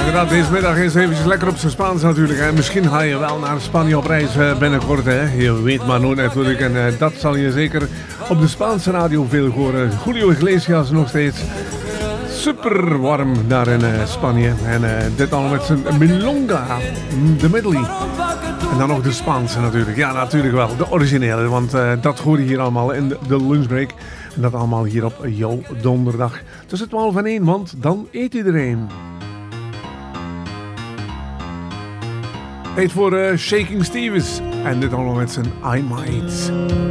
inderdaad, deze middag is eventjes lekker op zijn Spaans natuurlijk. Hè. Misschien ga je wel naar Spanje op reis binnenkort. Hè. Je weet maar nooit natuurlijk. En dat zal je zeker op de Spaanse radio veel horen. Julio Iglesias nog steeds. Super warm daar in Spanje. En dit allemaal met zijn milonga, de medley. En dan nog de Spaanse natuurlijk. Ja, natuurlijk wel. De originele. Want dat hoor je hier allemaal in de lunchbreak. En dat allemaal hier op jouw donderdag. Tussen 12 en 1, want dan eet iedereen. Tijd voor Shaking Stevens. En dit allemaal met zijn I Might.